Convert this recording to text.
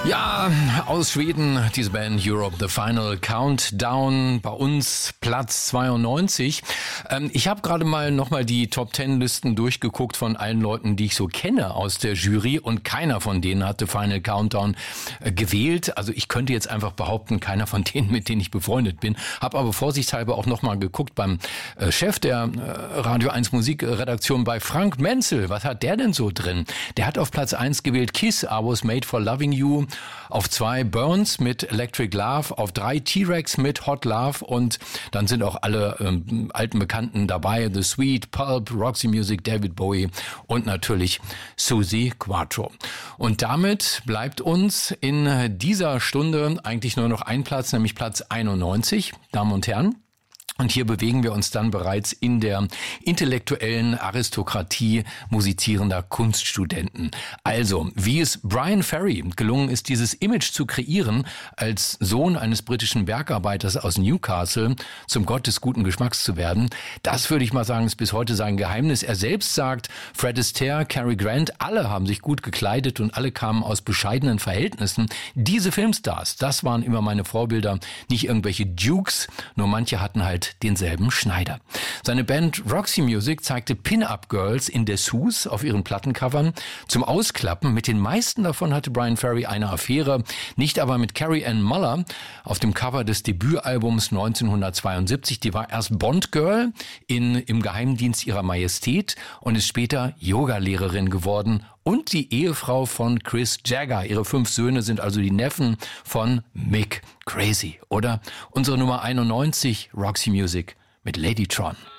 Ja, aus Schweden, diese Band Europe, The Final Countdown, bei uns Platz 92. Ich habe gerade nochmal die Top-10-Listen durchgeguckt von allen Leuten, die ich so kenne aus der Jury, und keiner von denen hatte Final Countdown gewählt. Also ich könnte jetzt einfach behaupten, keiner von denen, mit denen ich befreundet bin. Habe aber vorsichtshalber auch nochmal geguckt beim Chef der Radio 1 Musikredaktion, bei Frank Menzel. Was hat der denn so drin? Der hat auf Platz 1 gewählt Kiss, I Was Made for Loving You. Auf 2 Burns mit Electric Love, auf 3 T-Rex mit Hot Love, und dann sind auch alle alten Bekannten dabei, The Sweet, Pulp, Roxy Music, David Bowie und natürlich Suzi Quatro. Und damit bleibt uns in dieser Stunde eigentlich nur noch ein Platz, nämlich Platz 91, Damen und Herren. Und hier bewegen wir uns dann bereits in der intellektuellen Aristokratie musizierender Kunststudenten. Also, wie es Bryan Ferry gelungen ist, dieses Image zu kreieren, als Sohn eines britischen Bergarbeiters aus Newcastle zum Gott des guten Geschmacks zu werden, das würde ich mal sagen, ist bis heute sein Geheimnis. Er selbst sagt, Fred Astaire, Cary Grant, alle haben sich gut gekleidet und alle kamen aus bescheidenen Verhältnissen. Diese Filmstars, das waren immer meine Vorbilder, nicht irgendwelche Dukes, nur manche hatten halt denselben Schneider. Seine Band Roxy Music zeigte Pin-Up-Girls in Dessous auf ihren Plattencovern zum Ausklappen. Mit den meisten davon hatte Bryan Ferry eine Affäre, nicht aber mit Carrie Ann Moller auf dem Cover des Debütalbums 1972. Die war erst Bond-Girl im Geheimdienst ihrer Majestät und ist später Yogalehrerin geworden und die Ehefrau von Chris Jagger. Ihre 5 Söhne sind also die Neffen von Mick. Crazy, oder? Unsere Nummer 91, Roxy Music mit Ladytron.